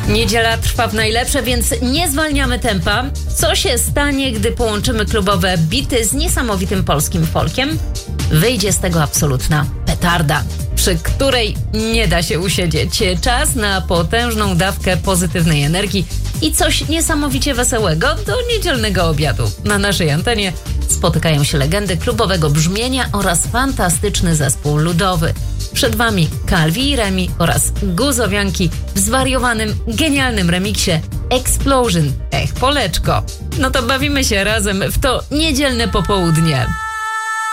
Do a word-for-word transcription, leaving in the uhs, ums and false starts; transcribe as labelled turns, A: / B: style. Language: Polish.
A: Niedziela trwa w najlepsze, więc nie zwalniamy tempa. Co się stanie, gdy połączymy klubowe bity z niesamowitym polskim folkiem? Wyjdzie z tego absolutna petarda, przy której nie da się usiedzieć. Czas na potężną dawkę pozytywnej energii i coś niesamowicie wesołego do niedzielnego obiadu. Na naszej antenie spotykają się legendy klubowego brzmienia oraz fantastyczny zespół ludowy. Przed Wami Calvi i Remi oraz Guzowianki w zwariowanym, genialnym remiksie Explosion. Ech, Poleczko. No to bawimy się razem w to niedzielne popołudnie.